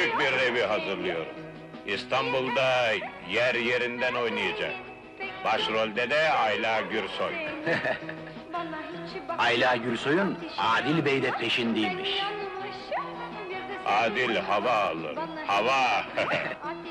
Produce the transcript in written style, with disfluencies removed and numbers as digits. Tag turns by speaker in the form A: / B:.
A: büyük bir revi hazırlıyorum. İstanbul'da yer yerinden oynayacak. Başrolde de Ayla Gürsoy.
B: Ayla Gürsoy'un Adil Bey de peşindeymiş.
A: Adil hava alır, hava!